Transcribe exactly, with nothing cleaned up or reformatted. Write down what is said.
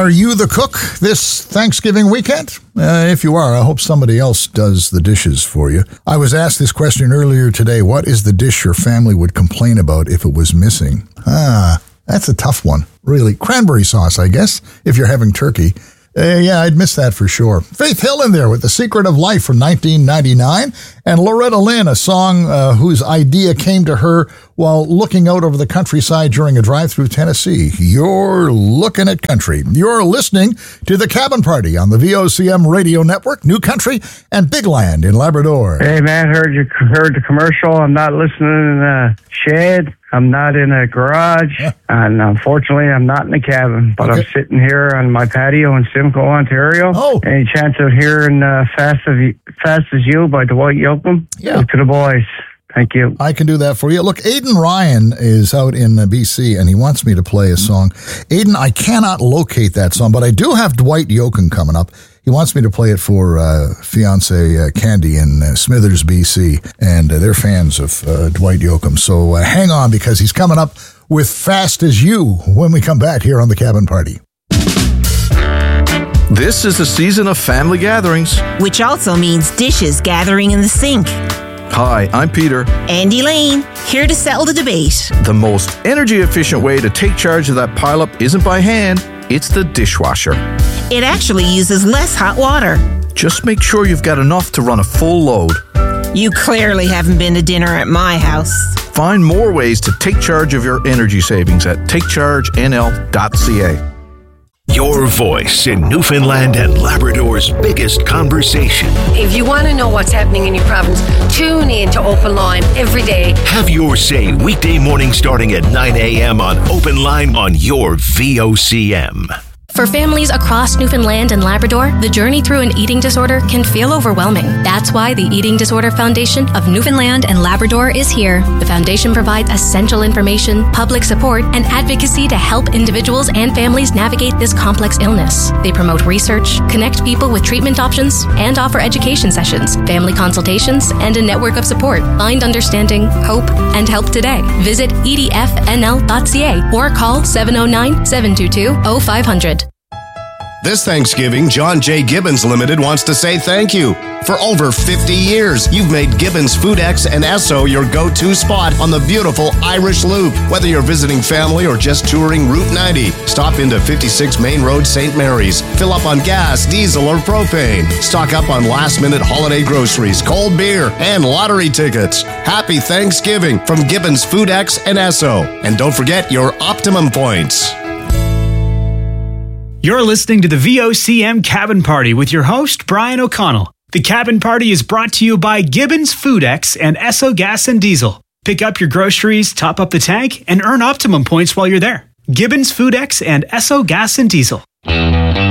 Are you the cook this Thanksgiving weekend? Uh, if you are, I hope somebody else does the dishes for you. I was asked this question earlier today. What is the dish your family would complain about if it was missing? Ah, that's a tough one, really. Cranberry sauce, I guess, if you're having turkey. Uh, yeah, I'd miss that for sure. Faith Hill in there with The Secret of Life from nineteen ninety-nine. And Loretta Lynn, a song uh, whose idea came to her while looking out over the countryside during a drive through Tennessee. You're looking at country. You're listening to The Cabin Party on the V O C M radio network, New Country and Big Land in Labrador. Hey, man, heard you heard the commercial. I'm not listening in a shed. I'm not in a garage, yeah. And unfortunately, I'm not in a cabin. But okay. I'm sitting here on my patio in Simcoe, Ontario. Oh. Any chance of hearing uh, Fast as You, Fast as You by Dwight Yoakam? Yeah. To the boys. Thank you. I can do that for you. Look, Aidan Ryan is out in uh, B C, and he wants me to play a song. Aidan, I cannot locate that song, but I do have Dwight Yoakam coming up. He wants me to play it for uh, fiance uh, Candy in uh, Smithers, B C, and uh, they're fans of uh, Dwight Yoakam. So uh, hang on, because he's coming up with Fast as You when we come back here on The Cabin Party. This is the season of family gatherings, which also means dishes gathering in the sink. Hi, I'm Peter. And Elaine, here to settle the debate. The most energy-efficient way to take charge of that pileup isn't by hand, it's the dishwasher. It actually uses less hot water. Just make sure you've got enough to run a full load. You clearly haven't been to dinner at my house. Find more ways to take charge of your energy savings at take charge n l dot c a. Your voice in Newfoundland and Labrador's biggest conversation. If you want to know what's happening in your province, tune in to Open Line every day. Have your say weekday morning starting at nine a.m. on Open Line on your V O C M. For families across Newfoundland and Labrador, the journey through an eating disorder can feel overwhelming. That's why the Eating Disorder Foundation of Newfoundland and Labrador is here. The foundation provides essential information, public support, and advocacy to help individuals and families navigate this complex illness. They promote research, connect people with treatment options, and offer education sessions, family consultations, and a network of support. Find understanding, hope, and help today. Visit e d f n l dot c a or call seven oh nine, seven two two, oh five hundred. This Thanksgiving, John J. Gibbons Limited wants to say thank you. For over fifty years, you've made Gibbons Foodex and Esso your go-to spot on the beautiful Irish Loop. Whether you're visiting family or just touring Route ninety, stop into fifty-six Main Road, Saint Mary's. Fill up on gas, diesel, or propane. Stock up on last-minute holiday groceries, cold beer, and lottery tickets. Happy Thanksgiving from Gibbons Foodex and Esso. And don't forget your Optimum points. You're listening to the V O C M Cabin Party with your host, Brian O'Connell. The Cabin Party is brought to you by Gibbons Foodex and Esso Gas and Diesel. Pick up your groceries, top up the tank, and earn Optimum points while you're there. Gibbons Foodex and Esso Gas and Diesel.